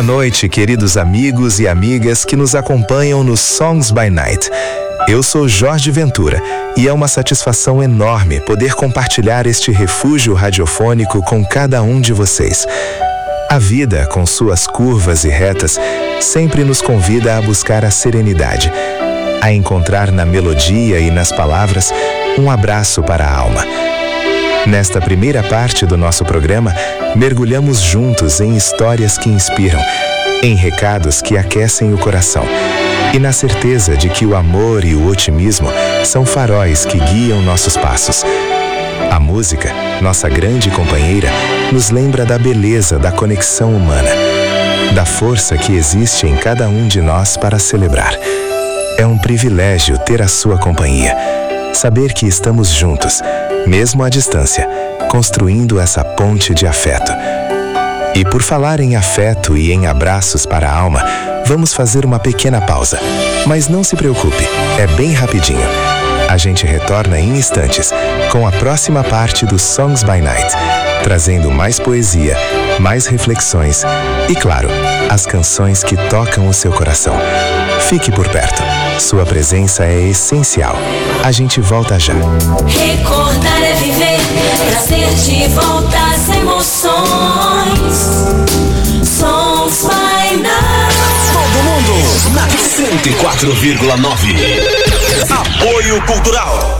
Boa noite, queridos amigos e amigas que nos acompanham no Songs by Night. Eu sou Jorge Ventura e é uma satisfação enorme poder compartilhar este refúgio radiofônico com cada um de vocês. A vida, com suas curvas e retas, sempre nos convida a buscar a serenidade, a encontrar na melodia e nas palavras um abraço para a alma. Nesta primeira parte do nosso programa, mergulhamos juntos em histórias que inspiram, em recados que aquecem o coração e na certeza de que o amor e o otimismo são faróis que guiam nossos passos. A música, nossa grande companheira, nos lembra da beleza da conexão humana, da força que existe em cada um de nós para celebrar. É um privilégio ter a sua companhia, saber que estamos juntos, mesmo à distância, construindo essa ponte de afeto. E por falar em afeto e em abraços para a alma, vamos fazer uma pequena pausa. Mas não se preocupe, é bem rapidinho. A gente retorna em instantes com a próxima parte do Songs by Night, trazendo mais poesia, mais reflexões e, claro, as canções que tocam o seu coração. Fique por perto. Sua presença é essencial. A gente volta já. Recordar é viver, trazer de volta as emoções. Songs by Night. Todo mundo na 104,9. Apoio Cultural.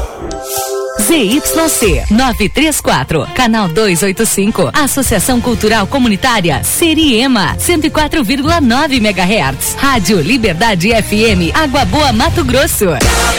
ZYC 934, Canal 285, Associação Cultural Comunitária Seriema, 104,9 MHz, Rádio Liberdade FM, Água Boa, Mato Grosso.